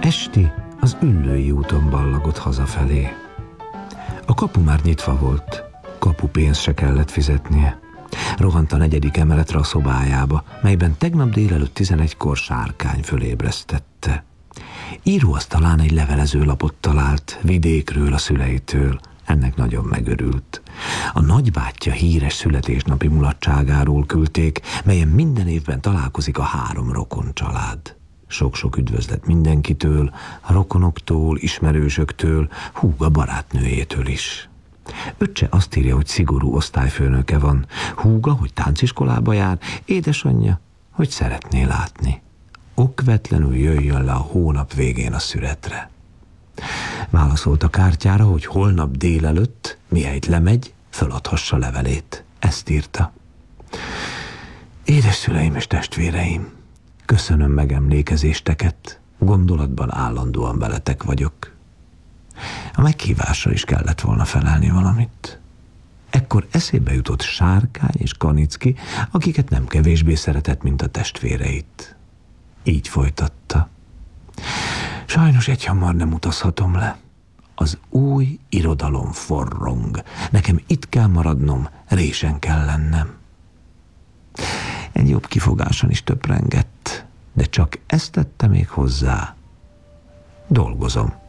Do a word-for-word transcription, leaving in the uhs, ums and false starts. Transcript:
Esti az Üllői úton ballagott hazafelé. A kapu már nyitva volt, kapupénzt se kellett fizetnie. Rohant a negyedik emeletre a szobájába, melyben tegnap délelőtt tizenegykor Sárkány fölébresztette. Íróasztalán egy levelezőlapot talált, vidékről, a szüleitől. Ennek nagyon megörült. A nagybátyja híres születésnapi mulatságáról küldték, melyen minden évben találkozik a három rokon család. Sok-sok üdvözlet mindenkitől, a rokonoktól, ismerősöktől, húga barátnőjétől is. Öccse azt írja, hogy szigorú osztályfőnöke van, húga, hogy tánciskolába jár, édesanyja, hogy szeretné látni. Okvetlenül jöjjön le a hónap végén a szüretre. Válaszolt a kártyára, hogy holnap délelőtt, mihelyt lemegy, föladhassa levelét. Ezt írta. Édes szüleim és testvéreim, köszönöm megemlékezésteket, gondolatban állandóan veletek vagyok. A meghívásra is kellett volna felelni valamit. Ekkor eszébe jutott Sárkány és Kanicki, akiket nem kevésbé szeretett, mint a testvéreit. Így folytatta. Sajnos egyhamar nem utazhatom le. Az új irodalom forrong. Nekem itt kell maradnom, résen kell lennem. Egy jobb kifogáson is töprengett, de csak ezt tette még hozzá. Dolgozom.